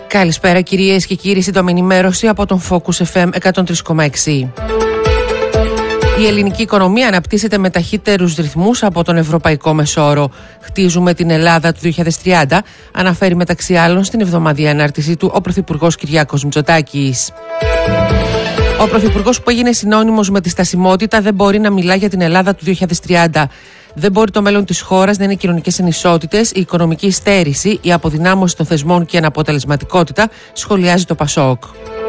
Καλησπέρα κυρίες και κύριοι, σύντομη ενημέρωση από τον Focus FM 103,6. Η ελληνική οικονομία αναπτύσσεται με ταχύτερους ρυθμούς από τον ευρωπαϊκό μεσόρο. Χτίζουμε την Ελλάδα του 2030, αναφέρει μεταξύ άλλων στην εβδομαδιαία ανάρτησή του ο Πρωθυπουργός Κυριάκος Μητσοτάκης. Ο Πρωθυπουργός, που έγινε συνώνυμος με τη στασιμότητα, δεν μπορεί να μιλά για την Ελλάδα του 2030. Δεν μπορεί το μέλλον της χώρας να είναι κοινωνικές ανισότητες, η οικονομική στέρηση, η αποδυνάμωση των θεσμών και η αναποτελεσματικότητα, σχολιάζει το Πασόκ.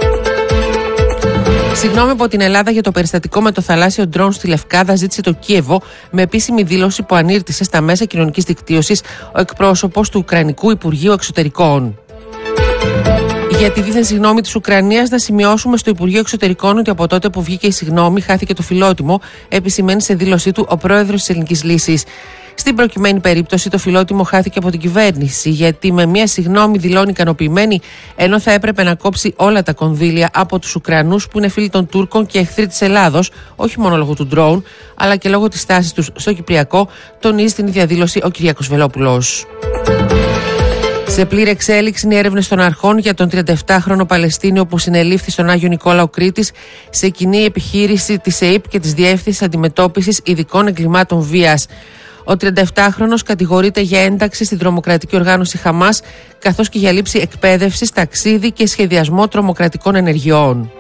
Συγγνώμη από την Ελλάδα για το περιστατικό με το θαλάσσιο ντρόουν στη Λευκάδα, ζήτησε το Κίεβο με επίσημη δήλωση που ανήρτησε στα μέσα κοινωνικής δικτύωσης ο εκπρόσωπος του Ουκρανικού Υπουργείου Εξωτερικών. Για τη δίθεν συγγνώμη της Ουκρανίας, να σημειώσουμε στο Υπουργείο Εξωτερικών ότι από τότε που βγήκε η συγγνώμη χάθηκε το φιλότιμο, επισημαίνει σε δήλωσή του ο πρόεδρος της Ελληνικής Λύσης. Στην προκειμένη περίπτωση, το φιλότιμο χάθηκε από την κυβέρνηση, γιατί με μία συγγνώμη δηλώνει ικανοποιημένη, ενώ θα έπρεπε να κόψει όλα τα κονδύλια από τους Ουκρανούς που είναι φίλοι των Τούρκων και εχθροί της Ελλάδος, όχι μόνο λόγω του ντρόουν, αλλά και λόγω της στάσης τους στο Κυπριακό, τονίζει την ίδια δήλωση ο Κυριάκος Βελόπουλος. Σε πλήρη εξέλιξη είναι οι έρευνες των αρχών για τον 37χρονο Παλαιστίνιο που συνελήφθη στον Άγιο Νικόλαο Κρήτης σε κοινή επιχείρηση της ΕΕΠ και της Διεύθυνσης Αντιμετώπισης Ειδικών Εγκλημάτων Βίας. Ο 37χρονος κατηγορείται για ένταξη στην τρομοκρατική οργάνωση Χαμάς, καθώς και για λήψη εκπαίδευσης, ταξίδι και σχεδιασμό τρομοκρατικών ενεργειών.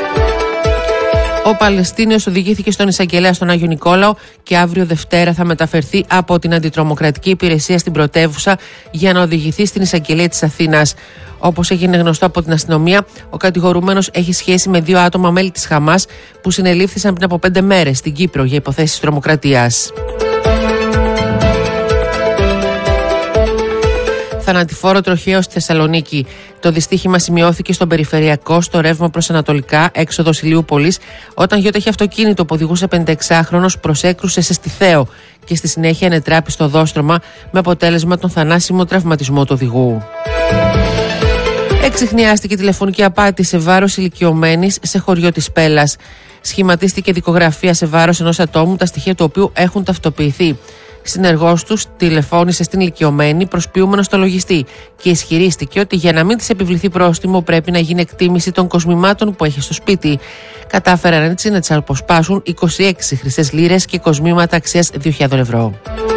Ο Παλαιστίνιος οδηγήθηκε στον εισαγγελέα στον Άγιο Νικόλαο και αύριο Δευτέρα θα μεταφερθεί από την Αντιτρομοκρατική Υπηρεσία στην πρωτεύουσα για να οδηγηθεί στην εισαγγελία της Αθήνας. Όπως έγινε γνωστό από την αστυνομία, ο κατηγορούμενος έχει σχέση με 2 άτομα μέλη της Χαμάς που συνελήφθησαν πριν από 5 μέρες στην Κύπρο για υποθέσεις τρομοκρατίας. Θανατηφόρο τροχαίο στη Θεσσαλονίκη. Το δυστύχημα σημειώθηκε στον περιφερειακό, στο ρεύμα προς Ανατολικά, έξοδος Ηλιούπολης, όταν γιόταχε αυτοκίνητο που οδηγούσε 56χρονος προσέκρουσε σε στιθαίο και στη συνέχεια ενετράπη στο δόστρωμα, με αποτέλεσμα τον θανάσιμο τραυματισμό του οδηγού. Εξιχνιάστηκε τηλεφωνική απάτη σε βάρος ηλικιωμένης σε χωριό της Πέλας. Σχηματίστηκε δικογραφία σε βάρος ενός ατόμου, τα στοιχεία του οποίου έχουν ταυτοποιηθεί. Συνεργός τους τηλεφώνησε στην ηλικιωμένη προσποιούμενο στο λογιστή και ισχυρίστηκε ότι για να μην της επιβληθεί πρόστιμο πρέπει να γίνει εκτίμηση των κοσμημάτων που έχει στο σπίτι. Κατάφεραν έτσι να της αποσπάσουν 26 χρυσές λίρες και κοσμήματα αξίας 2.000 ευρώ.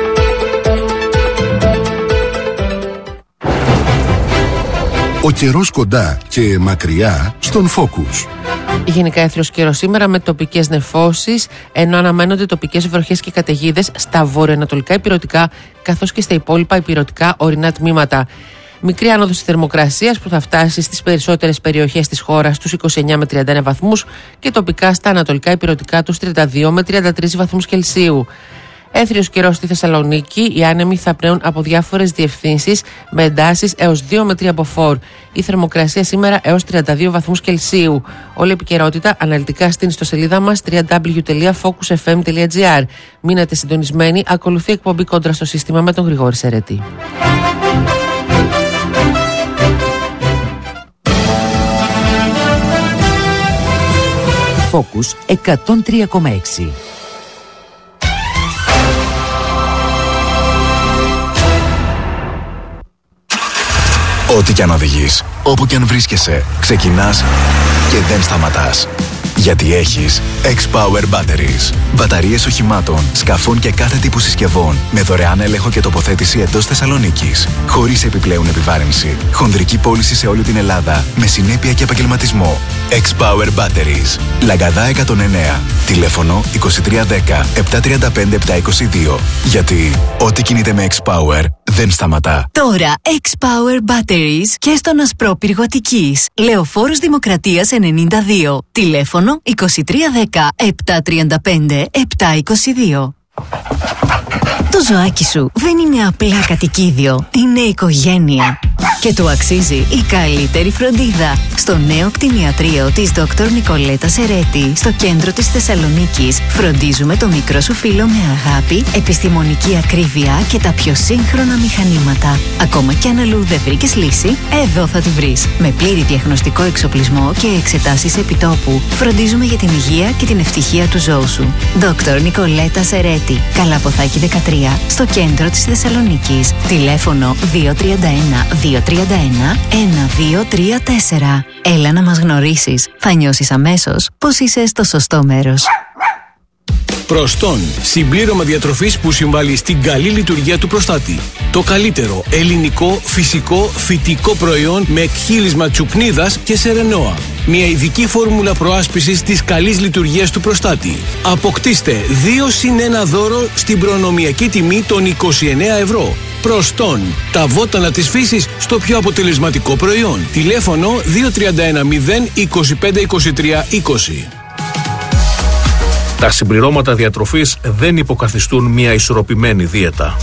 Ο καιρός κοντά και μακριά στον Focus. Γενικά έθριος καιρός σήμερα με τοπικές νεφώσεις, ενώ αναμένονται τοπικές βροχές και καταιγίδες στα βορειοανατολικά ηπειρωτικά καθώς και στα υπόλοιπα ηπειρωτικά ορεινά τμήματα. Μικρή άνοδος της θερμοκρασίας που θα φτάσει στις περισσότερες περιοχές της χώρας τους 29 με 31 βαθμούς και τοπικά στα ανατολικά ηπειρωτικά τους 32 με 33 βαθμούς Κελσίου. Έθριος καιρός στη Θεσσαλονίκη, οι άνεμοι θα πνέουν από διάφορες διευθύνσεις με εντάσεις έως 2 με 3 μποφόρ. Η θερμοκρασία σήμερα έως 32 βαθμούς Κελσίου. Όλη η επικαιρότητα αναλυτικά στην ιστοσελίδα μας www.focusfm.gr. Μείνετε συντονισμένοι, ακολουθεί εκπομπή Κόντρα στο σύστημα με τον Γρηγόρη Σερέτη. Focus 103,6. Ό,τι κι αν οδηγείς, όπου κι αν βρίσκεσαι, ξεκινάς και δεν σταματάς. Γιατί έχεις X-Power Batteries. Μπαταρίες οχημάτων, σκαφών και κάθε τύπου συσκευών με δωρεάν έλεγχο και τοποθέτηση εντός Θεσσαλονίκης. Χωρίς επιπλέον επιβάρυνση. Χονδρική πώληση σε όλη την Ελλάδα με συνέπεια και επαγγελματισμό. X-Power Batteries. Λαγκαδά 109. Τηλέφωνο 2310 735 722. Γιατί ό,τι κινείται με X-Power δεν σταματά. Τώρα X-Power Batteries και στον Ασπρόπυργο Αττικής. Λεωφόρος Δημοκρατίας 92. Τηλέφωνο 2310 735 722. Το ζωάκι σου δεν είναι απλά κατοικίδιο, είναι οικογένεια. Και του αξίζει η καλύτερη φροντίδα. Στο νέο κτηνιατρίο της Dr. Νικολέτα Σερέτη, στο κέντρο της Θεσσαλονίκης, φροντίζουμε το μικρό σου φίλο με αγάπη, επιστημονική ακρίβεια και τα πιο σύγχρονα μηχανήματα. Ακόμα κι αν αλλού δεν βρήκες λύση, εδώ θα τη βρεις. Με πλήρη διαγνωστικό εξοπλισμό και εξετάσεις επιτόπου, φροντίζουμε για την υγεία και την ευτυχία του ζώου σου. Dr. Νικολέτα Σερέτη, Καλαποθάκη 13, στο κέντρο της Θεσσαλονίκης. Τηλέφωνο 231 230 731-1234. Έλα να μας γνωρίσεις. Θα νιώσεις αμέσως πως είσαι στο σωστό μέρος. Προστόν, συμπλήρωμα διατροφής που συμβάλλει στην καλή λειτουργία του προστάτη. Το καλύτερο ελληνικό, φυσικό, φυτικό προϊόν με εκχύλισμα τσουκνίδας και σερενόα. Μια ειδική φόρμουλα προάσπισης της καλής λειτουργίας του προστάτη. Αποκτήστε 2+1 δώρο στην προνομιακή τιμή των 29 ευρώ. Προστόν, τα βότανα της φύσης στο πιο αποτελεσματικό προϊόν. Τηλέφωνο 2310 25 23 20. Τα συμπληρώματα διατροφής δεν υποκαθιστούν μια ισορροπημένη δίαιτα.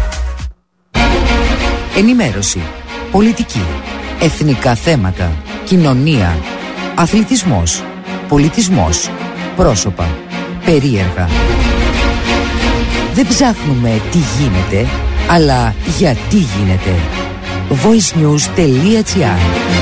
Ενημέρωση, πολιτική, εθνικά θέματα, κοινωνία, αθλητισμός, πολιτισμός, πρόσωπα, περίεργα. Δεν ψάχνουμε τι γίνεται, αλλά γιατί γίνεται. voicenews.gr.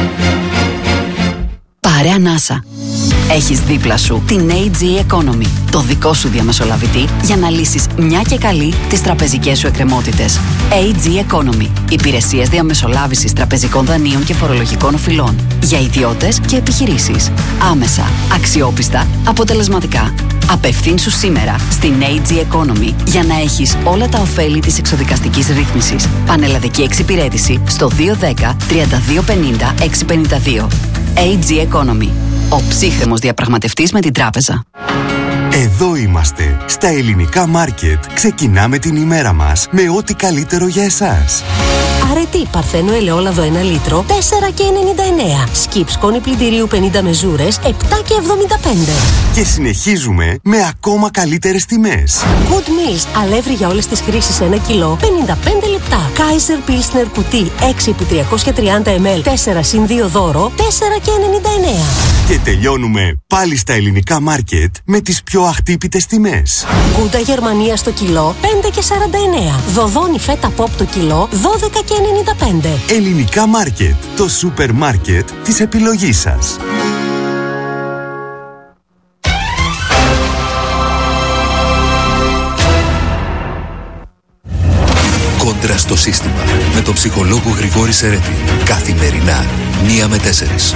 Πάρε ανάσα. Έχεις δίπλα σου την AG Economy, το δικό σου διαμεσολαβητή για να λύσεις μια και καλή τις τραπεζικές σου εκκρεμότητες. AG Economy, υπηρεσίες διαμεσολάβησης τραπεζικών δανείων και φορολογικών οφειλών για ιδιώτες και επιχειρήσεις. Άμεσα, αξιόπιστα, αποτελεσματικά. Απευθύνσου σήμερα στην AG Economy για να έχεις όλα τα ωφέλη της εξοδικαστικής ρύθμισης. Πανελλαδική εξυπηρέτηση στο 210 3250 652. AG Economy. Ο ψύχρεμος διαπραγματευτής με την τράπεζα. Εδώ είμαστε, στα ελληνικά μάρκετ. Ξεκινάμε την ημέρα μας με ό,τι καλύτερο για εσάς. Αρετή παρθένο ελαιόλαδο 1 λίτρο, 4,99. Σκιπ σκόνη πλυντηρίου 50 μεζούρες, 7,75. Και συνεχίζουμε με ακόμα καλύτερες τιμές. Good Meals, αλεύρι για όλες τις χρήσεις 1 κιλό, 55 λεπτά. Kaiser Pilsner κουτί 6x330 ml, 4+2 δώρο, 4,99. Και τελειώνουμε πάλι στα ελληνικά μάρκετ με τις πιο αχτύπητες τιμές. Γκούντα Γερμανία στο κιλό, 5,49. Δοδόνι φέτα πόπ το κιλό, 12,95. Ελληνικά μάρκετ, το σούπερ μάρκετ της επιλογής σας. Κόντρα στο σύστημα με τον ψυχολόγο Γρηγόρη Σερέτη. Καθημερινά 1 με 4.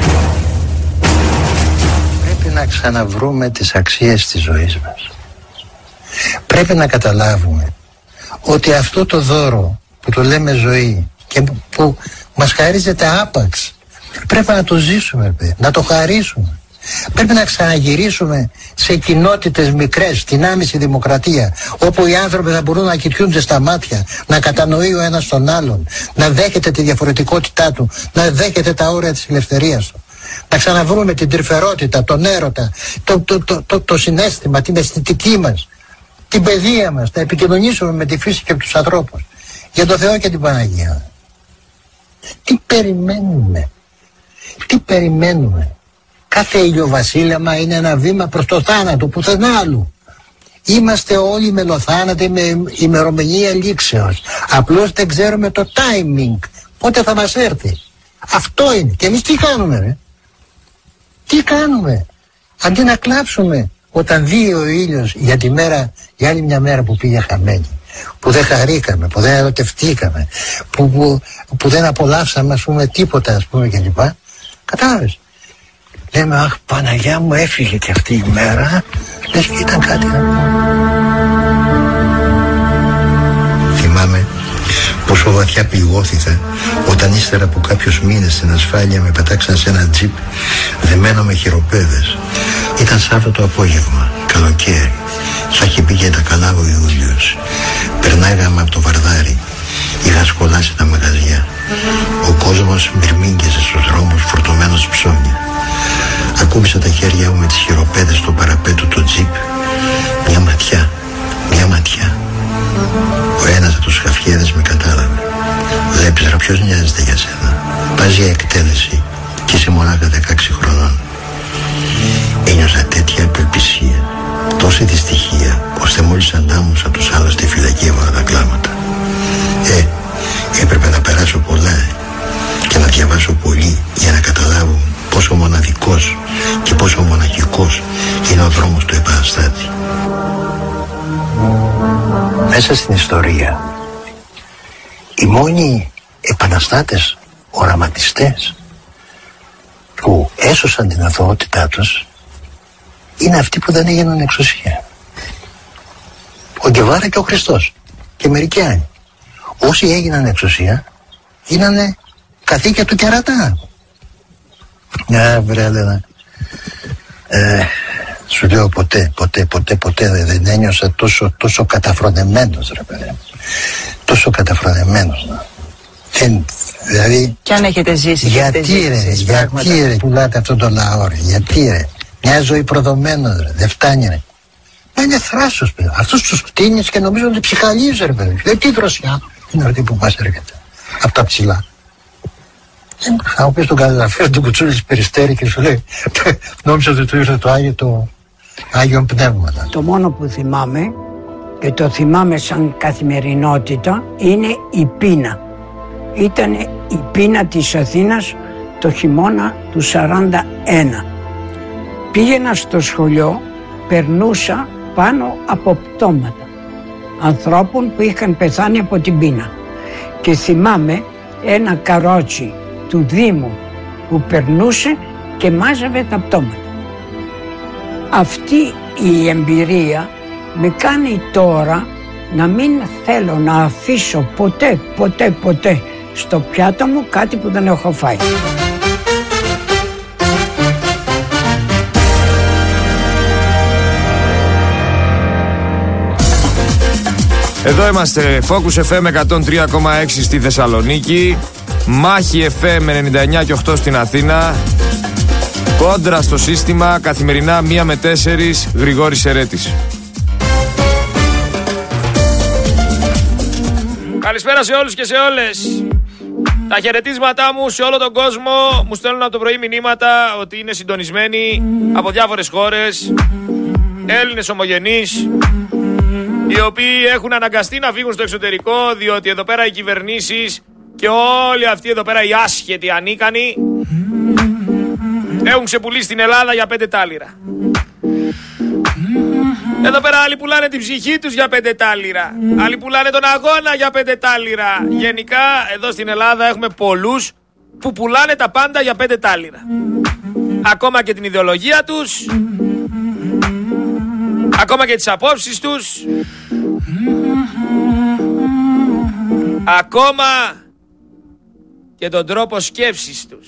Πρέπει να ξαναβρούμε τις αξίες της ζωής μας. Πρέπει να καταλάβουμε ότι αυτό το δώρο που το λέμε ζωή και που μας χαρίζεται άπαξ, πρέπει να το ζήσουμε, να το χαρίσουμε. Πρέπει να ξαναγυρίσουμε σε κοινότητες μικρές, στην άμεση δημοκρατία, όπου οι άνθρωποι θα μπορούν να κοιτούνται στα μάτια, να κατανοεί ο ένας τον άλλον, να δέχεται τη διαφορετικότητά του, να δέχεται τα όρια της ελευθερίας του. Να ξαναβρούμε την τρυφερότητα, τον έρωτα, το συναίσθημα, την αισθητική μας, την παιδεία μας, να επικοινωνήσουμε με τη φύση και τους ανθρώπους. Για το Θεό και την Παναγία. Τι περιμένουμε? Τι περιμένουμε? Κάθε ηλιοβασίλεμα είναι ένα βήμα προς το θάνατο, πουθενά άλλου. Είμαστε όλοι μελοθάνατοι με ημερομηνία λήξεως. Απλώς δεν ξέρουμε το timing, πότε θα μας έρθει. Αυτό είναι. Και εμείς τι κάνουμε, ρε? Τι κάνουμε? Αντί να κλάψουμε όταν δει ο ήλιος για τη μέρα, για άλλη μια μέρα που πήγε χαμένη, που δεν χαρήκαμε, που δεν ερωτευτήκαμε, που δεν απολαύσαμε, ας πούμε, τίποτα, ας πούμε, κλπ. Κατάλαβες? Λέμε, αχ, Παναγιά μου, έφυγε και αυτή η μέρα, λες και ήταν κάτι. Θυμάμαι πόσο βαθιά πληγώθηκα όταν ύστερα από κάποιους μήνες στην ασφάλεια με πετάξαν σε ένα τζιπ δεμένο με χειροπέδες. Ήταν Σάββατο απόγευμα, καλοκαίρι. Θα είχε πει και τα καλά ο Ιούλιος. Περνάγαμε από το Βαρδάρι. Είχα σκολάσει τα μαγαζιά. Ο κόσμος μυρμήγκιζε στους δρόμους φορτωμένος ψώνια. Ακούμπησα τα χέρια μου με τις χειροπέδες στο παραπέτου του τζιπ. Μια ματιά. Ο ένας από τους χαφιέδες με κατάλαβε. Βλέπεις, ρε, ποιος νοιάζεται για σένα? Πας για εκτέλεση και είσαι μονάχα 16 χρονών. Ένιωσα τέτοια απελπισία, τόση δυστυχία, ώστε μόλις αντάμωσα τους άλλους στη φυλακή έβαλα τα κλάματα. Έπρεπε να περάσω πολλά και να διαβάσω πολύ για να καταλάβω πόσο μοναδικός και πόσο μοναχικός είναι ο δρόμος του επαναστάτη. Μέσα στην ιστορία οι μόνοι επαναστάτες οραματιστές που έσωσαν την αθωότητά τους είναι αυτοί που δεν έγιναν εξουσία. Ο Γκεβάρα και ο Χριστός και μερικοί άλλοι. Όσοι έγιναν εξουσία γίνανε καθήκια του κερατά. Βρε Έλενα, σου λέω ποτέ δεν ένιωσα τόσο καταφρονεμένος, ρε παιδί. Τόσο καταφρονεμένος. Δηλαδή, κι αν έχετε ζήσει, γιατί ρε πουλάτε αυτόν τον λαό, ρε, γιατί ρε, μια ζωή προδομένος, ρε, δεν φτάνει, ρε. Είναι θράσος, παιδί. Αυτούς τους φτύνεις και νομίζω ότι ψυχαλίζει, ρε παιδί. Δεν τι δροσιά είναι αυτή που μας έρχεται από τα ψηλά. Θα μου πεις τον καταγραφείο του Κουτσούλης Περιστέρη και σου λέει νόμιζα ότι του ήρθε το Άγιο Πνεύμα. Το μόνο που θυμάμαι και το θυμάμαι σαν καθημερινότητα είναι η πείνα. Ήταν η πείνα της Αθήνας το χειμώνα του 41. Πήγαινα στο σχολείο, περνούσα πάνω από πτώματα ανθρώπων που είχαν πεθάνει από την πείνα και θυμάμαι ένα καρότσι του Δήμου που περνούσε και μάζευε τα πτώματα. Αυτή η εμπειρία με κάνει τώρα να μην θέλω να αφήσω ποτέ στο πιάτο μου κάτι που δεν έχω φάει. Εδώ είμαστε, Focus FM 103,6 στη Θεσσαλονίκη, Μάχη FM 99 και 8 στην Αθήνα, Κόντρα στο σύστημα, καθημερινά 1 με 4, Γρηγόρης Σερέτης. Καλησπέρα σε όλους και σε όλες. Τα χαιρετίσματά μου σε όλο τον κόσμο. Μου στέλνουν από το πρωί μηνύματα ότι είναι συντονισμένοι από διάφορες χώρες, Έλληνες ομογενείς, οι οποίοι έχουν αναγκαστεί να φύγουν στο εξωτερικό, διότι εδώ πέρα οι κυβερνήσεις και όλοι αυτοί εδώ πέρα οι άσχετοι ανίκανοι έχουν ξεπουλήσει την Ελλάδα για 5 τάλιρα. Εδώ πέρα άλλοι πουλάνε την ψυχή τους για 5 τάλιρα. Άλλοι πουλάνε τον αγώνα για 5 τάλιρα. Γενικά εδώ στην Ελλάδα έχουμε πολλούς που πουλάνε τα πάντα για 5 τάλιρα. Ακόμα και την ιδεολογία τους, ακόμα και τις απόψεις τους, ακόμα και τον τρόπο σκέψης τους.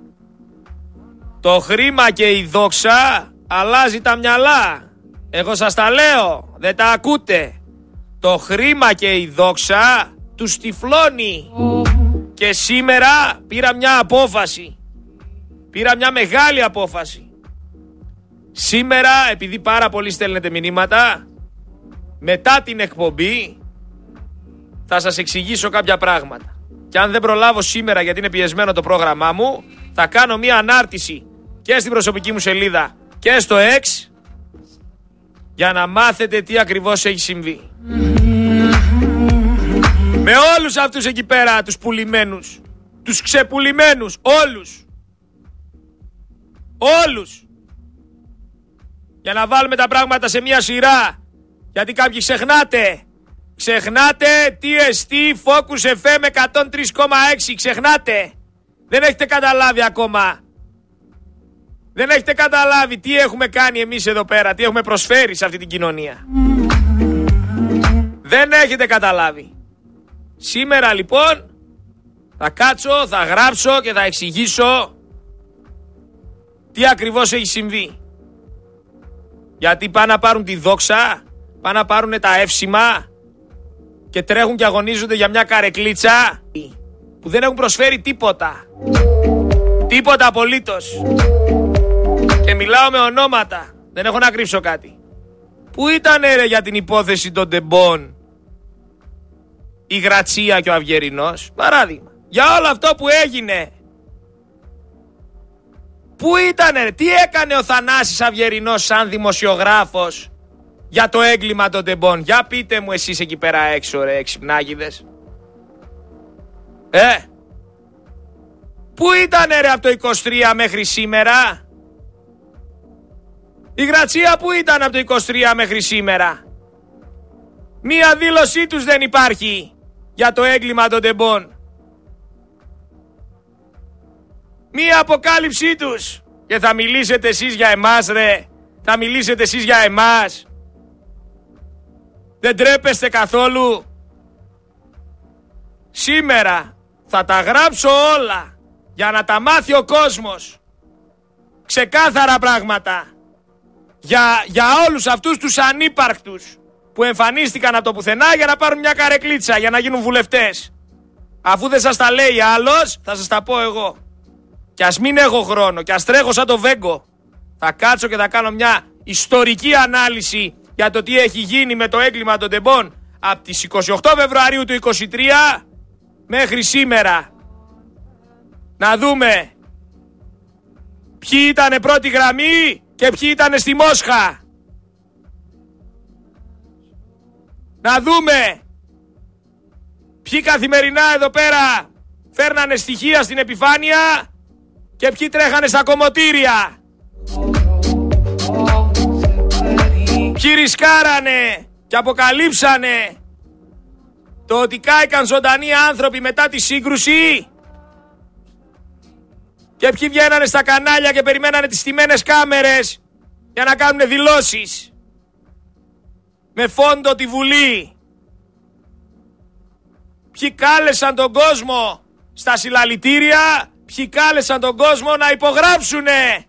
Το χρήμα και η δόξα αλλάζει τα μυαλά. Εγώ σας τα λέω, δεν τα ακούτε. Το χρήμα και η δόξα τους τυφλώνει. Και σήμερα πήρα μια απόφαση. Πήρα μια μεγάλη απόφαση. Σήμερα, επειδή πάρα πολλοί στέλνετε μηνύματα, μετά την εκπομπή θα σας εξηγήσω κάποια πράγματα. Και αν δεν προλάβω σήμερα, γιατί είναι πιεσμένο το πρόγραμμά μου, θα κάνω μια ανάρτηση και στην προσωπική μου σελίδα και στο X για να μάθετε τι ακριβώς έχει συμβεί. Με όλους αυτούς εκεί πέρα, τους πουλημένους, τους ξεπουλημένους, όλους. Για να βάλουμε τα πράγματα σε μια σειρά. Γιατί κάποιοι ξεχνάτε TST Focus FM 103,6. Ξεχνάτε. Δεν έχετε καταλάβει ακόμα. Δεν έχετε καταλάβει τι έχουμε κάνει εμείς εδώ πέρα, τι έχουμε προσφέρει σε αυτή την κοινωνία. Δεν έχετε καταλάβει. Σήμερα λοιπόν θα κάτσω, θα γράψω και θα εξηγήσω τι ακριβώς έχει συμβεί. Γιατί πάνε να πάρουν τη δόξα, πάνε να πάρουν τα εύσημα και τρέχουν και αγωνίζονται για μια καρεκλίτσα που δεν έχουν προσφέρει τίποτα. Τίποτα απολύτως. Και μιλάω με ονόματα. Δεν έχω να κρύψω κάτι. Πού ήταν ρε για την υπόθεση των Ντεμπών η Γρατσία και ο Αυγερινός, παράδειγμα. Για όλο αυτό που έγινε. Πού ήτανε, τι έκανε ο Θανάσης Αυγερινός σαν δημοσιογράφος για το έγκλημα των Ντεμπών? Για πείτε μου εσείς εκεί πέρα έξω ρε εξυπνάγιδες. Πού ήτανε ρε από το 23 μέχρι σήμερα? Η Γρατσία πού ήταν από το 23 μέχρι σήμερα? Μία δήλωσή τους δεν υπάρχει για το έγκλημα των Ντεμπών. μία αποκάλυψή τους. Και θα μιλήσετε εσείς για εμάς, ρε? Θα μιλήσετε εσείς για εμάς? Δεν τρέπεστε καθόλου? Σήμερα θα τα γράψω όλα για να τα μάθει ο κόσμος. Ξεκάθαρα πράγματα. Για όλους αυτούς τους ανύπαρκτους που εμφανίστηκαν από το πουθενά για να πάρουν μια καρεκλίτσα, για να γίνουν βουλευτές. Αφού δεν σας τα λέει άλλος, θα σας τα πω εγώ. Κι ας μην έχω χρόνο, κι ας τρέχω σαν το Βέγκο. Θα κάτσω και θα κάνω μια ιστορική ανάλυση για το τι έχει γίνει με το έγκλημα των τεμπών από τις 28 Φεβρουαρίου του 23 μέχρι σήμερα. Να δούμε ποιοι ήτανε πρώτη γραμμή και ποιοι ήτανε στη Μόσχα. Να δούμε ποιοι καθημερινά εδώ πέρα φέρνανε στοιχεία στην επιφάνεια και ποιοι τρέχανε στα κομμωτήρια. Ποιοι ρισκάρανε και αποκαλύψανε το ότι κάηκαν ζωντανοί άνθρωποι μετά τη σύγκρουση και ποιοι βγαίνανε στα κανάλια και περιμένανε τις στημένες κάμερες για να κάνουν δηλώσεις με φόντο τη Βουλή. Ποιοι κάλεσαν τον κόσμο στα συλλαλητήρια, ποιοι κάλεσαν τον κόσμο να υπογράψουνε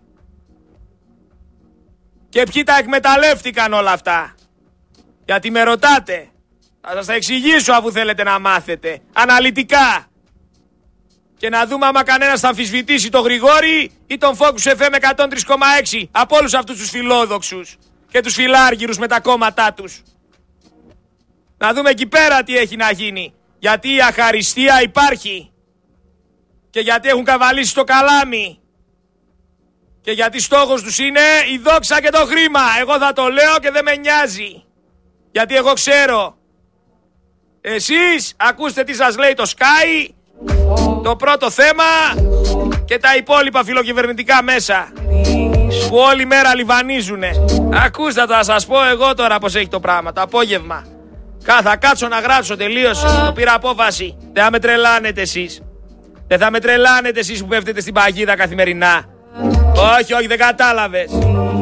και ποιοι τα εκμεταλλεύτηκαν όλα αυτά. Γιατί με ρωτάτε, θα σας τα εξηγήσω αφού θέλετε να μάθετε αναλυτικά και να δούμε άμα κανένας θα αμφισβητήσει τον Γρηγόρη ή τον Focus FM 103,6 από όλους αυτούς τους φιλόδοξους και τους φιλάργυρους με τα κόμματά τους. Να δούμε εκεί πέρα τι έχει να γίνει. Γιατί η αχαριστία υπάρχει και γιατί έχουν καβαλήσει το καλάμι και γιατί στόχος τους είναι η δόξα και το χρήμα. Εγώ θα το λέω και δεν με νοιάζει, γιατί εγώ ξέρω. Εσείς ακούστε τι σας λέει το Sky, το πρώτο θέμα και τα υπόλοιπα φιλοκυβερνητικά μέσα που όλη μέρα λιβανίζουνε. Ακούστε, θα σας πω εγώ τώρα πως έχει το πράγμα το απόγευμα. Θα κάτσω να γράψω, τελείωσε. Το πήρα απόφαση. Δεν θα με τρελάνετε εσείς. Δεν θα με τρελάνετε εσείς που πέφτετε στην παγίδα καθημερινά. Όχι, όχι, δεν κατάλαβες.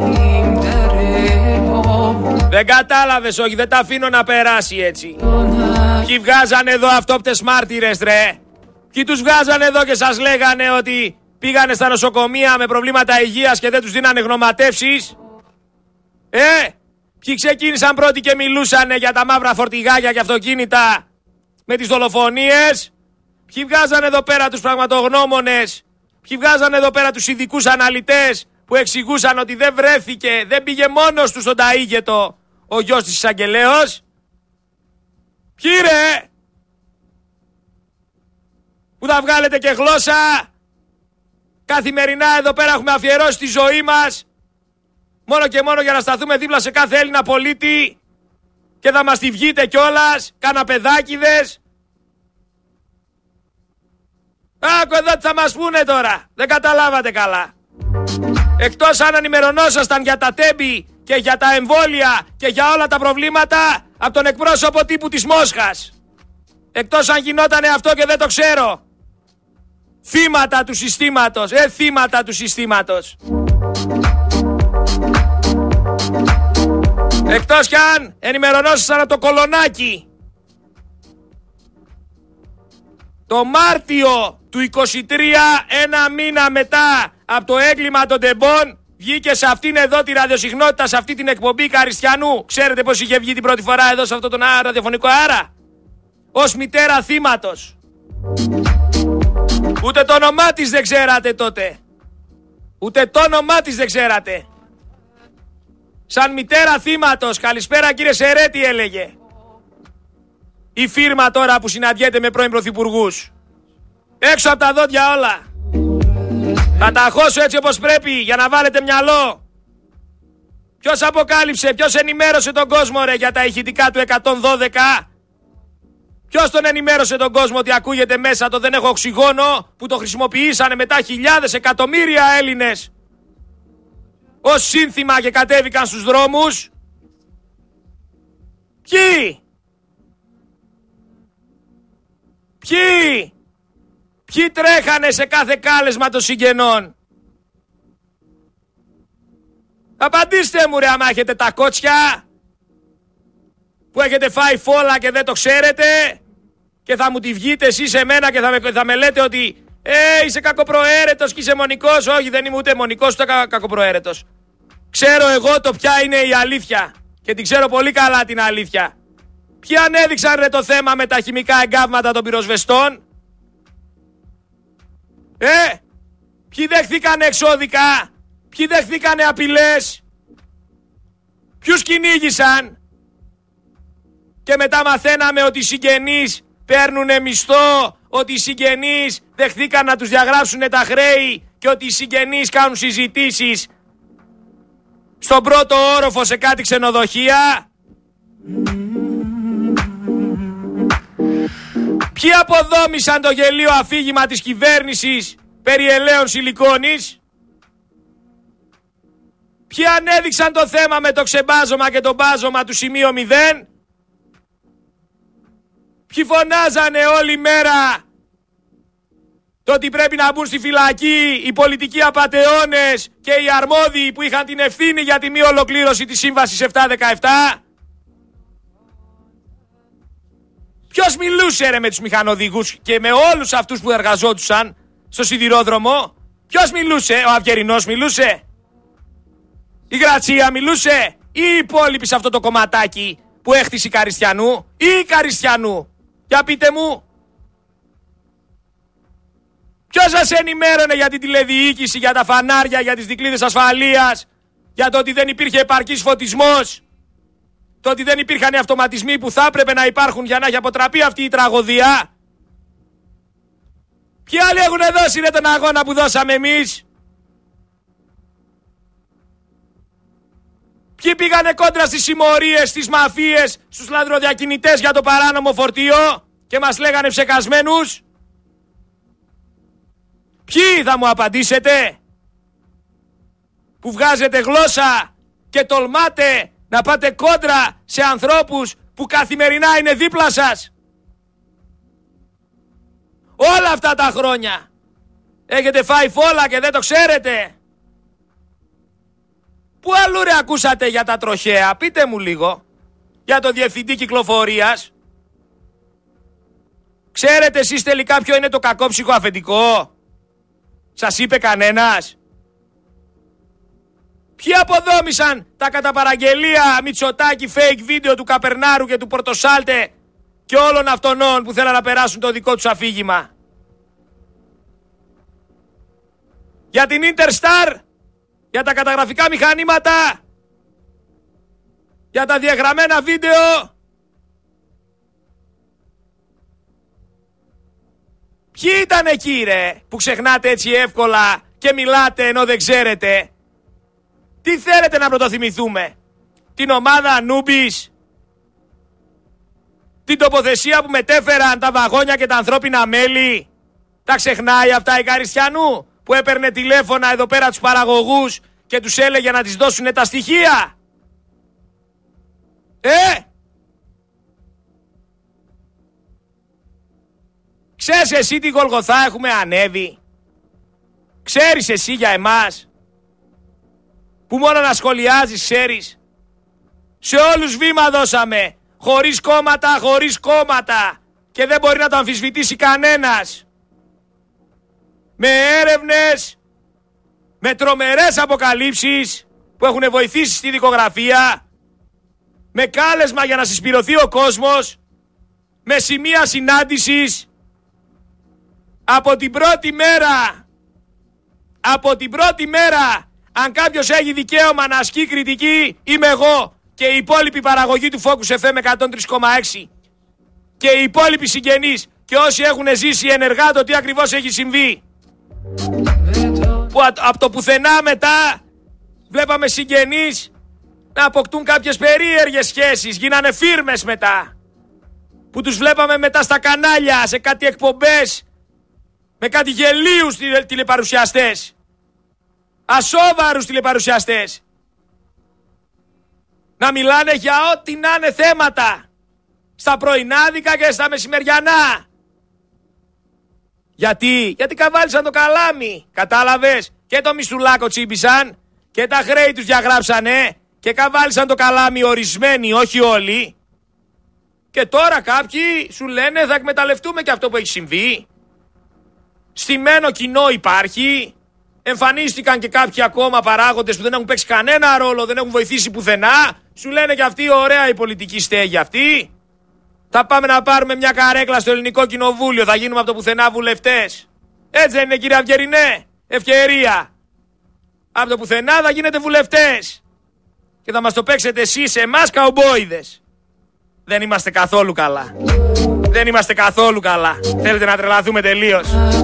Δεν κατάλαβες, όχι, δεν τα αφήνω να περάσει έτσι. Ποιοι βγάζανε εδώ αυτόπτες μάρτυρες, ρε? Ποιοι τους βγάζανε εδώ και σας λέγανε ότι πήγανε στα νοσοκομεία με προβλήματα υγείας και δεν τους δίνανε γνωματεύσεις? Ποιοι ξεκίνησαν πρώτοι και μιλούσανε για τα μαύρα φορτηγάκια και αυτοκίνητα με τις δολοφονίες? Ποιοι βγάζανε εδώ πέρα τους πραγματογνώμονες? Ποιοι βγάζανε εδώ πέρα τους ειδικούς αναλυτές που εξηγούσαν ότι δεν βρέθηκε, δεν πήγε μόνος του στον ταΐγετο ο γιος της εισαγγελέως? Ποιοι, ρε? Που θα βγάλετε και γλώσσα? Καθημερινά εδώ πέρα έχουμε αφιερώσει τη ζωή μας μόνο και μόνο για να σταθούμε δίπλα σε κάθε Έλληνα πολίτη και θα μας τη βγείτε κιόλας, καναπεδάκηδες. Άκου εδώ τι θα μας πούνε τώρα. Δεν καταλάβατε καλά. Εκτός αν ενημερωνόσασταν για τα τέμπη και για τα εμβόλια και για όλα τα προβλήματα από τον εκπρόσωπο τύπου της Μόσχας. Εκτός αν γινότανε αυτό και δεν το ξέρω. Θύματα του συστήματος. Θύματα του συστήματος. Εκτός κι αν ενημερωνόσασταν από το Κολονάκι. Το Μάρτιο του 23, ένα μήνα μετά από το έγκλημα των τεμπών, βγήκε σε αυτήν εδώ τη ραδιοσυχνότητα, σε αυτή την εκπομπή Καριστιανού. Ξέρετε πως είχε βγει την πρώτη φορά εδώ σε αυτό τον ραδιοφωνικό αέρα? Ως μητέρα θύματος. Ούτε το όνομά της δεν ξέρατε τότε. Ούτε το όνομά της δεν ξέρατε. Σαν μητέρα θύματος, καλησπέρα κύριε Σερέτη, έλεγε. Η φίρμα τώρα που συναντιέται με πρώην πρωθυπουργούς. Έξω από τα δόντια όλα. Θα τα χώσω έτσι όπως πρέπει για να βάλετε μυαλό. Ποιος αποκάλυψε, ποιος ενημέρωσε τον κόσμο, ρε, για τα ηχητικά του 112? Ποιος τον ενημέρωσε τον κόσμο ότι ακούγεται μέσα το «δεν έχω οξυγόνο» που το χρησιμοποιήσανε μετά χιλιάδες, εκατομμύρια Έλληνες ως σύνθημα και κατέβηκαν στους δρόμους? Ποιοι? Ποιοι τρέχανε σε κάθε κάλεσμα των συγγενών? Απαντήστε μου ρε άμα έχετε τα κότσια που έχετε φάει φόλα και δεν το ξέρετε και θα μου τη βγείτε εσείς σε μένα και θα με λέτε ότι είσαι κακοπροαίρετος και είσαι μονικός. Όχι, δεν είμαι ούτε μονικός ούτε κακοπροαίρετος. Ξέρω εγώ το ποια είναι η αλήθεια και την ξέρω πολύ καλά την αλήθεια. Ποιοι ανέδειξαν ρε το θέμα με τα χημικά εγκάβματα των πυροσβεστών? Ποιοι δεχθήκανε εξώδικα? Ποιοι δεχθήκανε απειλές? Ποιους κυνήγησαν? Και μετά μαθαίναμε ότι οι συγγενείς παίρνουνε μισθό, ότι οι συγγενείς δεχθήκαν να τους διαγράψουν τα χρέη και ότι οι συγγενείς κάνουν συζητήσεις στον πρώτο όροφο σε κάτι ξενοδοχεία. Ποιοι αποδόμησαν το γελίο αφήγημα της κυβέρνησης περί ελαίων σιλικόνης? Ποιοι ανέδειξαν το θέμα με το ξεμπάζωμα και το μπάζωμα του σημείο 0? Ποιοι φωνάζανε όλη μέρα το ότι πρέπει να μπουν στη φυλακή οι πολιτικοί απατεώνες και οι αρμόδιοι που είχαν την ευθύνη για τη μη ολοκλήρωση της Σύμβασης 717? Ποιος μιλούσε ρε με τους μηχανοδηγούς και με όλους αυτούς που εργαζόντουσαν στο σιδηρόδρομο? Ποιος μιλούσε? Ο Αυγερινός μιλούσε? Η Γρατσία μιλούσε? Ή οι υπόλοιποι σε αυτό το κομματάκι που έχτισε η Καριστιανού? Ή η Καριστιανού? Για πείτε μου. Ποιος σας ενημέρωνε για την τηλεδιοίκηση, για τα φανάρια, για τις δικλείδες ασφαλείας, για το ότι δεν υπήρχε επαρκής φωτισμός, το ότι δεν υπήρχαν οι αυτοματισμοί που θα έπρεπε να υπάρχουν για να έχει αποτραπεί αυτή η τραγωδία? Ποιοι άλλοι έχουν δώσει ρε τον αγώνα που δώσαμε εμείς? Ποιοι πήγανε κόντρα στις συμμορίες, στις μαφίες, στους λαδροδιακινητές για το παράνομο φορτίο και μας λέγανε ψεκασμένους? Ποιοι θα μου απαντήσετε? Που βγάζετε γλώσσα και τολμάτε να πάτε κόντρα σε ανθρώπους που καθημερινά είναι δίπλα σας? Όλα αυτά τα χρόνια έχετε φάει φόλα και δεν το ξέρετε. Πού αλλού ρε ακούσατε για τα τροχαία? Πείτε μου λίγο. Για το διευθυντή κυκλοφορίας. Ξέρετε εσείς τελικά ποιο είναι το κακό αφεντικό? Σας είπε κανένας? Ποιοι αποδόμησαν τα κατά παραγγελία Μητσοτάκη fake βίντεο του Καπερνάρου και του Πορτοσάλτε και όλων αυτών που θέλαν να περάσουν το δικό τους αφήγημα? Για την Interstar? Για τα καταγραφικά μηχανήματα? Για τα διαγραμμένα βίντεο? Ποιοι ήταν εκεί ρε που ξεχνάτε έτσι εύκολα και μιλάτε ενώ δεν ξέρετε? Τι θέλετε να πρωτοθυμηθούμε? Την ομάδα Ανούμπης? Την τοποθεσία που μετέφεραν τα βαγόνια και τα ανθρώπινα μέλη? Τα ξεχνάει αυτά η Καριστιανού που έπαιρνε τηλέφωνα εδώ πέρα τους παραγωγούς και τους έλεγε να τις δώσουν τα στοιχεία? Ξέρεις εσύ τι Γολγοθά έχουμε ανέβει? Ξέρεις εσύ για εμάς που μόνο να σχολιάζεις ξέρεις? Σε όλους βήμα δώσαμε, χωρίς κόμματα και δεν μπορεί να το αμφισβητήσει κανένας. Με έρευνες, με τρομερές αποκαλύψεις που έχουν βοηθήσει στη δικογραφία, με κάλεσμα για να συσπηρωθεί ο κόσμος, με σημεία συνάντησης. Από την πρώτη μέρα, αν κάποιος έχει δικαίωμα να ασκεί κριτική, είμαι εγώ και η υπόλοιπη παραγωγή του Focus FM 103,6 και οι υπόλοιποι συγγενείς και όσοι έχουν ζήσει ενεργά το τι ακριβώς έχει συμβεί. Που από το πουθενά μετά βλέπαμε συγγενείς να αποκτούν κάποιες περίεργες σχέσεις, γίνανε φίρμες μετά, που τους βλέπαμε μετά στα κανάλια, σε κάτι εκπομπές, με κάτι γελίους τηλεπαρουσιαστές, ασόβαρους τηλεπαρουσιαστές, να μιλάνε για ό,τι να είναι θέματα, στα πρωινάδικα και στα μεσημεριανά. Γιατί καβάλισαν το καλάμι. Κατάλαβες? Και το μισθουλάκο τσίμπησαν και τα χρέη τους διαγράψανε και καβάλισαν το καλάμι ορισμένοι, όχι όλοι. Και τώρα κάποιοι σου λένε θα εκμεταλλευτούμε και αυτό που έχει συμβεί. Στημένο κοινό υπάρχει. Εμφανίστηκαν και κάποιοι ακόμα παράγοντες που δεν έχουν παίξει κανένα ρόλο, δεν έχουν βοηθήσει πουθενά. Σου λένε και αυτοί ωραία η πολιτική στέγη αυτή. Θα πάμε να πάρουμε μια καρέκλα στο ελληνικό κοινοβούλιο, θα γίνουμε από το πουθενά βουλευτές. Έτσι δεν είναι, κύριε Αυγερινέ? Ευκαιρία. Από το πουθενά θα γίνετε βουλευτές. Και θα μας το παίξετε εσείς, εμάς καουμπόιδες. Δεν είμαστε καθόλου καλά. Δεν είμαστε καθόλου καλά. Θέλετε να τρελαθούμε τελείως?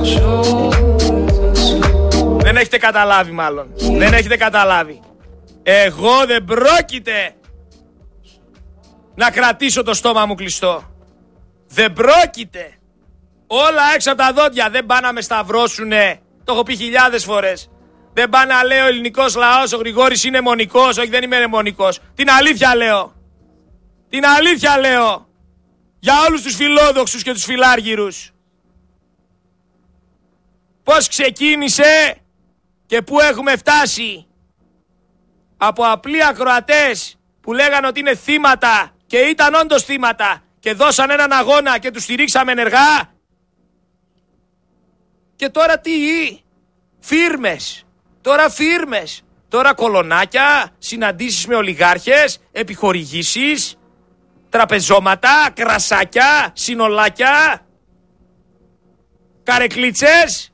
Δεν έχετε καταλάβει μάλλον. Δεν έχετε καταλάβει. Εγώ δεν πρόκειται να κρατήσω το στόμα μου κλειστό. Δεν πρόκειται. Όλα έξω από τα δόντια. Δεν πάνε να με σταυρώσουνε. Το έχω πει χιλιάδες φορές. Δεν πάνε να λέει ο ελληνικός λαός, ο Γρηγόρης είναι αιμονικός. Όχι, δεν είμαι αιμονικός. Την αλήθεια λέω. Την αλήθεια λέω. Για όλους τους φιλόδοξους και τους φιλάργυρους. Πώς ξεκίνησε και πού έχουμε φτάσει. Από απλοί ακροατές που λέγανε ότι είναι θύματα και ήταν όντως θύματα και δώσαν έναν αγώνα και τους στηρίξαμε ενεργά. Και τώρα τι? Φίρμες. Τώρα φίρμες. Τώρα κολονάκια, συναντήσεις με ολιγάρχες, επιχορηγήσεις, τραπεζώματα, κρασάκια, συνολάκια, καρεκλίτσες.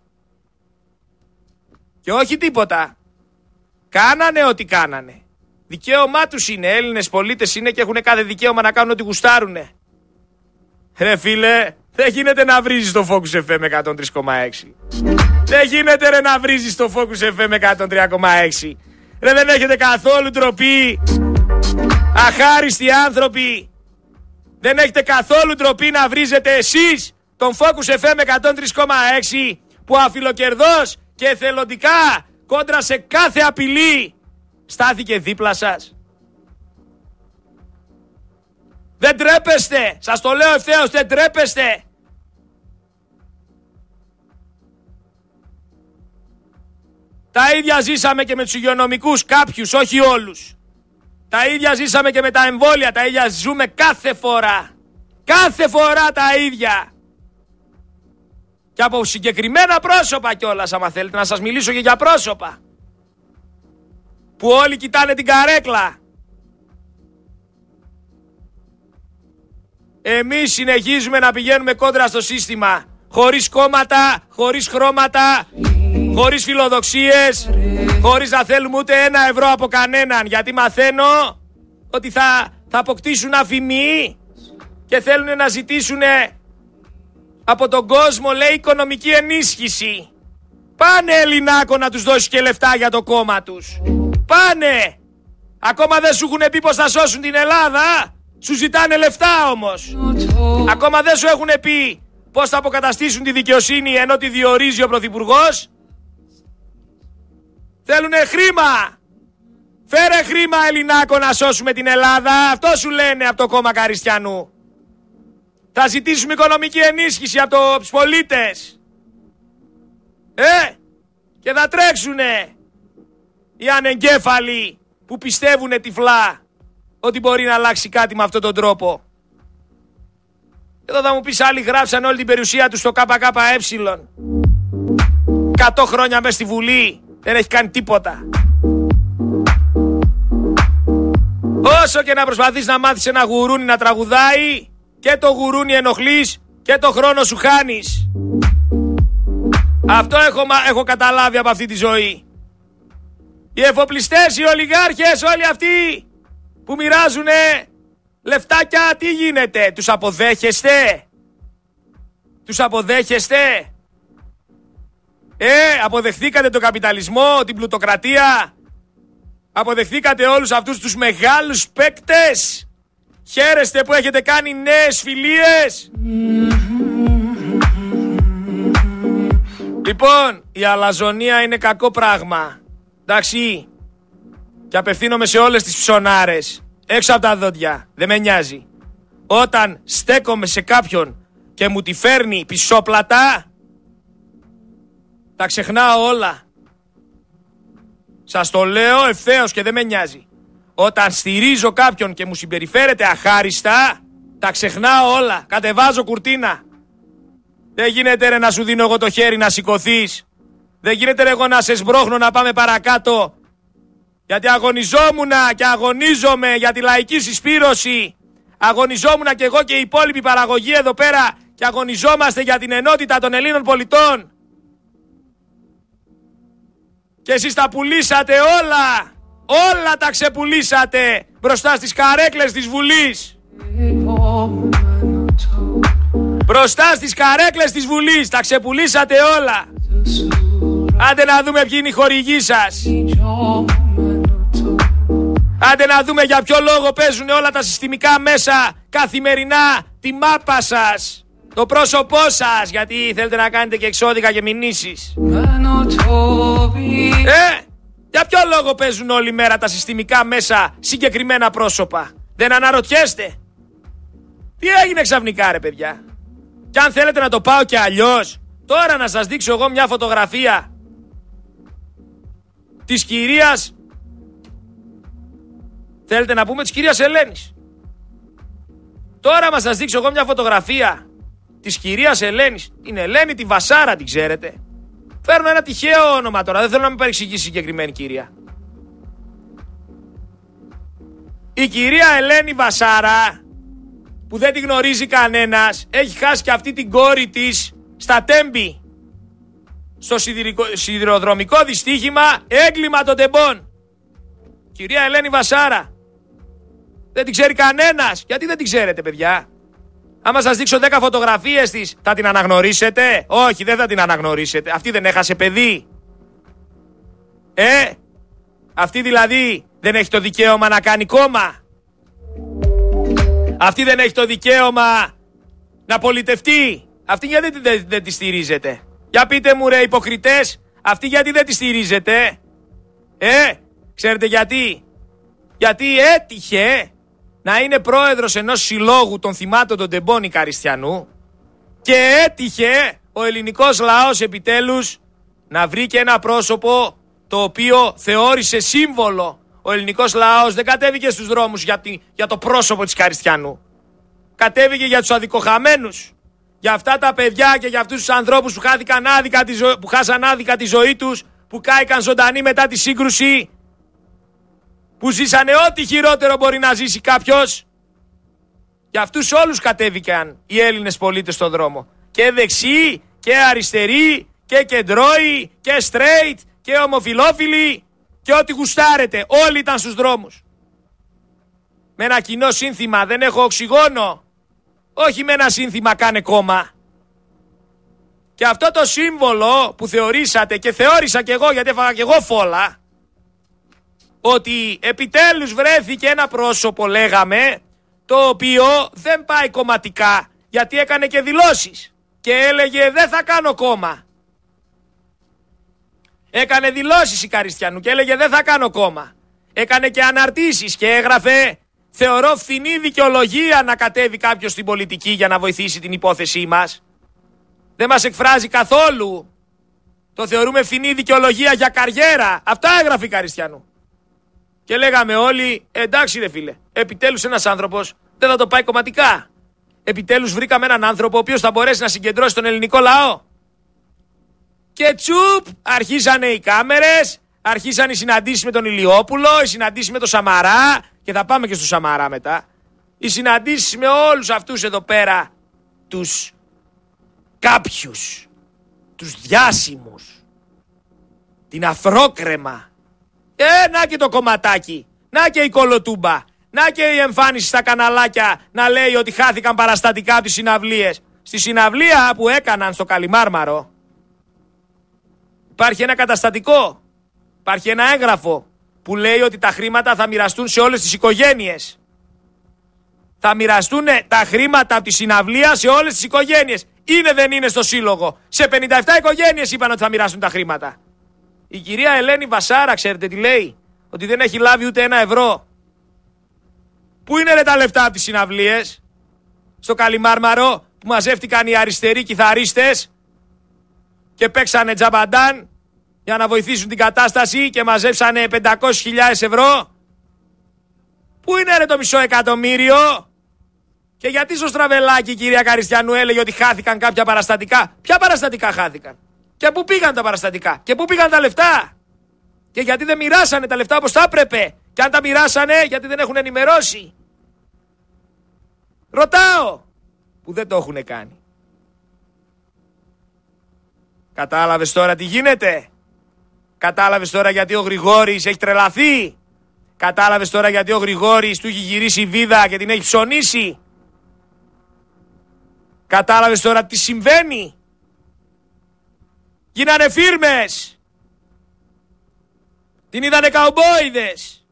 Και όχι τίποτα. Κάνανε ό,τι κάνανε. Δικαίωμά τους είναι. Έλληνες πολίτες είναι και έχουν κάθε δικαίωμα να κάνουν ό,τι γουστάρουνε. Ρε φίλε, δεν γίνεται να βρίζεις το Focus FM 103,6. Δεν γίνεται ρε να βρίζεις το Focus FM 103,6. Ρε δεν έχετε καθόλου ντροπή. Αχάριστοι άνθρωποι. Δεν έχετε καθόλου ντροπή να βρίζετε εσείς τον Focus FM 103,6 που αφιλοκερδώς και εθελοντικά κόντρα σε κάθε απειλή στάθηκε δίπλα σας. Δεν τρέπεστε. Σας το λέω ευθέως, δεν τρέπεστε. Τα ίδια ζήσαμε και με τους υγειονομικούς, κάποιους, όχι όλους. Τα ίδια ζήσαμε και με τα εμβόλια, τα ίδια ζούμε κάθε φορά. Κάθε φορά τα ίδια. Και από συγκεκριμένα πρόσωπα κιόλας, άμα θέλετε να σας μιλήσω και για πρόσωπα. Που όλοι κοιτάνε την καρέκλα. Εμείς συνεχίζουμε να πηγαίνουμε κόντρα στο σύστημα. Χωρίς κόμματα, χωρίς χρώματα, χωρίς φιλοδοξίες, χωρίς να θέλουμε ούτε €1 από κανέναν. Γιατί μαθαίνω ότι θα αποκτήσουν αφημί και θέλουν να ζητήσουν από τον κόσμο, λέει, οικονομική ενίσχυση. Πάνε Ελληνάκο να τους δώσει και λεφτά για το κόμμα τους. Πάνε. Ακόμα δεν σου έχουν πει πως θα σώσουν την Ελλάδα. Σου ζητάνε λεφτά όμως. Ακόμα δεν σου έχουν πει πως θα αποκαταστήσουν τη δικαιοσύνη ενώ τη διορίζει ο Πρωθυπουργός. Θέλουνε χρήμα. Φέρε χρήμα Ελληνάκο να σώσουμε την Ελλάδα. Αυτό σου λένε από το κόμμα Καριστιανού. Θα ζητήσουμε οικονομική ενίσχυση από τους πολίτες. Και θα τρέξουνε οι ανεγκέφαλοι που πιστεύουνε τυφλά ότι μπορεί να αλλάξει κάτι με αυτόν τον τρόπο. Εδώ θα μου πεις άλλοι γράψαν όλη την περιουσία τους στο ΚΚΕ. 100 χρόνια μέσα στη Βουλή δεν έχει κάνει τίποτα. Όσο και να προσπαθείς να μάθεις ένα γουρούνι να τραγουδάει, και το γουρούνι ενοχλείς και το χρόνο σου χάνεις. Αυτό έχω καταλάβει από αυτή τη ζωή. Οι εφοπλιστές, οι ολιγάρχες, όλοι αυτοί που μοιράζουνε λεφτάκια, τι γίνεται? Τους αποδέχεστε? Τους αποδέχεστε? Αποδεχθήκατε τον καπιταλισμό, την πλουτοκρατία? Αποδεχθήκατε όλους αυτούς τους μεγάλους παίκτες? Χαίρεστε που έχετε κάνει νέες φιλίες? Λοιπόν, η αλαζονία είναι κακό πράγμα. Εντάξει. Και απευθύνομαι σε όλες τις ψωνάρες. Έξω από τα δόντια. Δεν με νοιάζει. Όταν στέκομαι σε κάποιον και μου τη φέρνει πισόπλατα, Τα ξεχνάω όλα. Σας το λέω ευθέως και δεν με νοιάζει. Όταν στηρίζω κάποιον και μου συμπεριφέρεται αχάριστα, τα ξεχνάω όλα. Κατεβάζω κουρτίνα. Δεν γίνεται ρε να σου δίνω εγώ το χέρι να σηκωθείς. Δεν γίνεται ρε εγώ να σε σμπρώχνω να πάμε παρακάτω. Γιατί αγωνιζόμουνα και αγωνίζομαι για τη λαϊκή συσπήρωση. Αγωνιζόμουνα και εγώ και η υπόλοιπη παραγωγή εδώ πέρα και αγωνιζόμαστε για την ενότητα των Ελλήνων πολιτών. Και εσείς τα πουλήσατε όλα. Όλα τα ξεπουλήσατε μπροστά στις καρέκλες της Βουλής. Μπροστά στις καρέκλες της Βουλής τα ξεπουλήσατε όλα. Άντε να δούμε ποιοι είναι οι χορηγοί σας. Άντε να δούμε για ποιο λόγο παίζουν όλα τα συστημικά μέσα καθημερινά τη μάπα σας, το πρόσωπό σας, γιατί θέλετε να κάνετε και εξώδικα και μηνύσεις. Για ποιο λόγο παίζουν όλη μέρα τα συστημικά μέσα συγκεκριμένα πρόσωπα? Δεν αναρωτιέστε? Τι έγινε ξαφνικά ρε παιδιά? Και αν θέλετε να το πάω και αλλιώς, τώρα να σας δείξω εγώ μια φωτογραφία της κυρίας, θέλετε να πούμε της κυρίας Ελένης. Τώρα να σας δείξω εγώ μια φωτογραφία της κυρίας Ελένης. Την Ελένη τη Βασάρα την ξέρετε? Φέρνω ένα τυχαίο όνομα τώρα, δεν θέλω να με παρεξηγήσει η συγκεκριμένη κυρία. Η κυρία Ελένη Βασάρα, που δεν τη γνωρίζει κανένας, έχει χάσει και αυτή την κόρη της στα Τέμπη, στο σιδηροδρομικό δυστύχημα έγκλημα των τεμπών. Κυρία Ελένη Βασάρα. Δεν την ξέρει κανένας. Γιατί δεν την ξέρετε παιδιά? Άμα σας δείξω 10 φωτογραφίες της, θα την αναγνωρίσετε? Όχι, δεν θα την αναγνωρίσετε. Αυτή δεν έχασε παιδί? Αυτή δηλαδή δεν έχει το δικαίωμα να κάνει κόμμα? Αυτή δεν έχει το δικαίωμα να πολιτευτεί? Αυτή γιατί δεν τη στηρίζετε? Για πείτε μου ρε υποκριτές, αυτή γιατί δεν τη στηρίζετε? Ξέρετε γιατί? Γιατί έτυχε να είναι πρόεδρος ενός συλλόγου των θυμάτων των τεμπών Ικαριστιανού και έτυχε ο ελληνικός λαός επιτέλους να βρει και ένα πρόσωπο το οποίο θεώρησε σύμβολο. Ο ελληνικός λαός δεν κατέβηκε στους δρόμους για το πρόσωπο της Ικαριστιανού. Κατέβηκε για τους αδικοχαμένους. Για αυτά τα παιδιά και για αυτούς τους ανθρώπους που χάσαν άδικα τη ζωή τους, που κάηκαν ζωντανοί μετά τη σύγκρουση, που ζήσανε ό,τι χειρότερο μπορεί να ζήσει κάποιος. Για αυτούς όλους κατέβηκαν οι Έλληνες πολίτες στον δρόμο. Και δεξιοί και αριστεροί και κεντρώοι και straight και ομοφιλόφιλοι και ό,τι γουστάρετε. Όλοι ήταν στους δρόμους. Με ένα κοινό σύνθημα, δεν έχω οξυγόνο. Όχι με ένα σύνθημα κάνε κόμμα. Και αυτό το σύμβολο που θεωρήσατε και θεώρησα και εγώ, γιατί έφαγα και εγώ φόλα, ότι επιτέλους βρέθηκε ένα πρόσωπο, λέγαμε, το οποίο δεν πάει κομματικά, γιατί έκανε και δηλώσεις και έλεγε δεν θα κάνω κόμμα. Έκανε δηλώσεις Ικαριστιανού και έλεγε δεν θα κάνω κόμμα. Έκανε και αναρτήσεις και έγραφε θεωρώ φθηνή δικαιολογία να κατέβει κάποιος στην πολιτική για να βοηθήσει την υπόθεσή μας. Δεν μας εκφράζει καθόλου. Το θεωρούμε φθηνή δικαιολογία για καριέρα. Αυτά έγραφε Ικαριστιανού. Και λέγαμε όλοι, εντάξει ρε φίλε, επιτέλους ένας άνθρωπος δεν θα το πάει κομματικά. Επιτέλους βρήκαμε έναν άνθρωπο ο οποίος θα μπορέσει να συγκεντρώσει τον ελληνικό λαό. Και τσουπ, αρχίσανε οι κάμερες, αρχίσαν οι συναντήσεις με τον Ηλιόπουλο, οι συναντήσεις με τον Σαμαρά, και θα πάμε και στο Σαμαρά μετά. Οι συναντήσεις με όλους αυτούς εδώ πέρα, τους κάποιους, τους διάσημους, την αφρόκρεμα. Να και το κομματάκι, να και η κολοτούμπα, να και η εμφάνιση στα καναλάκια να λέει ότι χάθηκαν παραστατικά από τις συναυλίες. Στη συναυλία που έκαναν στο Καλιμάρμαρο υπάρχει ένα καταστατικό, υπάρχει ένα έγγραφο που λέει ότι τα χρήματα θα μοιραστούν σε όλες τις οικογένειες. Θα μοιραστούν τα χρήματα από τη συναυλία σε όλες τις οικογένειες. Είναι δεν είναι στο σύλλογο? Σε 57 οικογένειες είπαν ότι θα μοιραστούν τα χρήματα. Η κυρία Ελένη Βασάρα, ξέρετε τι λέει? Ότι δεν έχει λάβει ούτε ένα ευρώ. Πού είναι ρε τα λεφτά από τις συναυλίες? Στο Καλιμάρμαρο που μαζεύτηκαν οι αριστεροί κιθαρίστες και παίξανε τζαμπαντάν για να βοηθήσουν την κατάσταση και μαζέψανε 500.000 ευρώ. Πού είναι ρε το μισό εκατομμύριο? Και γιατί στο Στραβελάκι η κυρία Καριστιανού έλεγε ότι χάθηκαν κάποια παραστατικά? Ποια παραστατικά χάθηκαν? Και πού πήγαν τα παραστατικά? Και πού πήγαν τα λεφτά? Και γιατί δεν μοιράσανε τα λεφτά όπως θα έπρεπε? Και αν τα μοιράσανε, γιατί δεν έχουν ενημερώσει? Ρωτάω, που δεν το έχουν κάνει. Κατάλαβες τώρα τι γίνεται? Κατάλαβες τώρα γιατί ο Γρηγόρης έχει τρελαθεί? Κατάλαβες τώρα γιατί ο Γρηγόρης του έχει γυρίσει η βίδα και την έχει ψωνίσει? Κατάλαβες τώρα τι συμβαίνει? Γίνανε φίρμες. Την είδανε καουμπόιδες.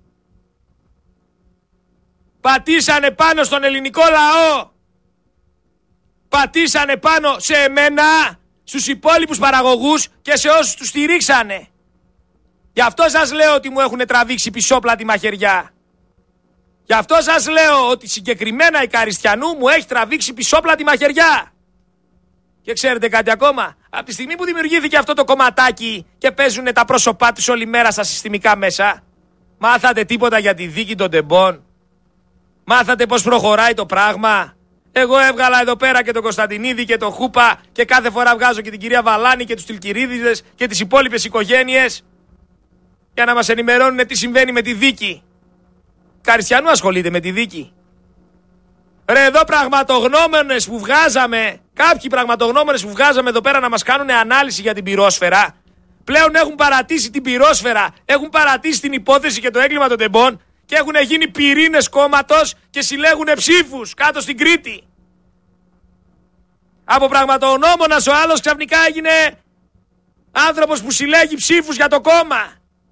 Πατήσανε πάνω στον ελληνικό λαό. Πατήσανε πάνω σε εμένα, στους υπόλοιπους παραγωγούς και σε όσους τους στηρίξανε. Γι' αυτό σας λέω ότι μου έχουν τραβήξει πισόπλατη μαχαιριά. Γι' αυτό σας λέω ότι συγκεκριμένα η Καριστιανού μου έχει τραβήξει πισόπλατη μαχαιριά. Και ξέρετε κάτι ακόμα? Από τη στιγμή που δημιουργήθηκε αυτό το κομματάκι και παίζουν τα πρόσωπά τους όλη μέρα στα συστημικά μέσα, μάθατε τίποτα για τη δίκη των τεμπών? Μάθατε πώς προχωράει το πράγμα? Εγώ έβγαλα εδώ πέρα και τον Κωνσταντινίδη και τον Χούπα και κάθε φορά βγάζω και την κυρία Βαλάνη και τους Τιλκυρίδηδες και τις υπόλοιπες οικογένειες για να μας ενημερώνουν τι συμβαίνει με τη δίκη. Καριστιανού ασχολείται με τη δίκη? Ρε, εδώ πραγματογνώμονες που βγάζαμε, κάποιοι πραγματογνώμονες που βγάζαμε εδώ πέρα να μας κάνουν ανάλυση για την πυρόσφαιρα, πλέον έχουν παρατήσει την πυρόσφαιρα, έχουν παρατήσει την υπόθεση και το έγκλημα των τεμπών και έχουν γίνει πυρήνες κόμματος και συλλέγουν ψήφους κάτω στην Κρήτη. Από πραγματογνώμονας ο άλλος ξαφνικά έγινε άνθρωπος που συλλέγει ψήφους για το κόμμα.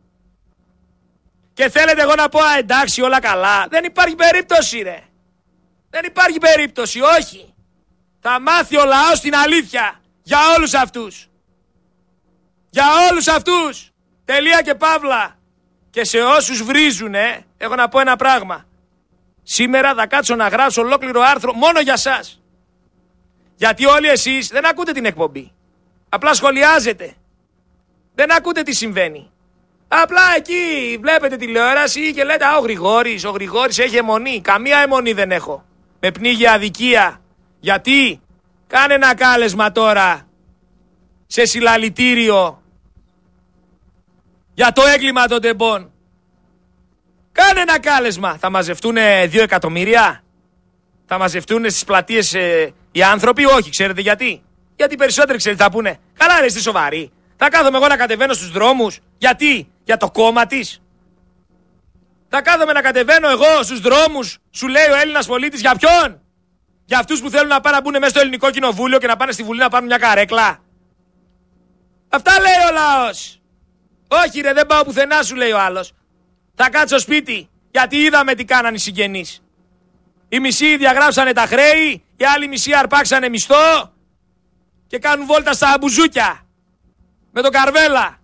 Και θέλετε εγώ να πω εντάξει όλα καλά? Δεν υπάρχει περίπτωση ρε. Δεν υπάρχει περίπτωση, όχι. Θα μάθει ο λαός την αλήθεια για όλους αυτούς. Για όλους αυτούς. Τελεία και παύλα. Και σε όσους βρίζουνε, έχω να πω ένα πράγμα. Σήμερα θα κάτσω να γράψω ολόκληρο άρθρο μόνο για σας. Γιατί όλοι εσείς δεν ακούτε την εκπομπή. Απλά σχολιάζετε. Δεν ακούτε τι συμβαίνει. Απλά εκεί βλέπετε τηλεόραση και λέτε ο Γρηγόρης έχει αιμονή. Καμία αιμονή δεν έχω. Με πνίγει αδικία. Γιατί? Κάνε ένα κάλεσμα τώρα σε συλλαλητήριο για το έγκλημα των τεμπών. Κάνε ένα κάλεσμα. Θα μαζευτούν 2 εκατομμύρια? Θα μαζευτούν στις πλατείες οι άνθρωποι? Όχι. Ξέρετε γιατί? Γιατί περισσότεροι ξέρετε θα πούνε καλά ρε, είστε σοβαροί? Θα κάθομαι εγώ να κατεβαίνω στους δρόμους? Γιατί? Για το κόμμα της? Θα κάθομαι να κατεβαίνω εγώ στους δρόμους, σου λέει ο Έλληνας πολίτης, για ποιον? Για αυτούς που θέλουν να πάνε να μπουν μέσα στο ελληνικό κοινοβούλιο και να πάνε στη Βουλή να πάρουν μια καρέκλα? Αυτά λέει ο λαός. Όχι ρε, δεν πάω πουθενά, σου λέει ο άλλος. Θα κάτσω σπίτι, γιατί είδαμε τι κάνανε οι συγγενείς. Οι μισοί διαγράψανε τα χρέη, οι άλλοι μισοί αρπάξανε μισθό και κάνουν βόλτα στα μπουζούκια με τον Καρβέλα.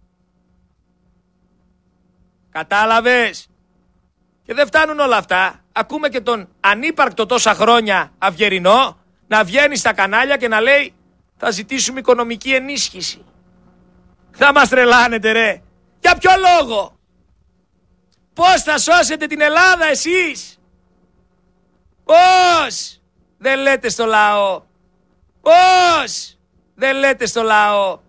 Κατάλαβες? Και δεν φτάνουν όλα αυτά. Ακούμε και τον ανύπαρκτο τόσα χρόνια Αυγερινό να βγαίνει στα κανάλια και να λέει θα ζητήσουμε οικονομική ενίσχυση. Θα μας τρελάνετε ρε. Για ποιο λόγο? Πώς θα σώσετε την Ελλάδα εσείς? Πώς? Δεν λέτε στο λαό. Πώς? Δεν λέτε στο λαό.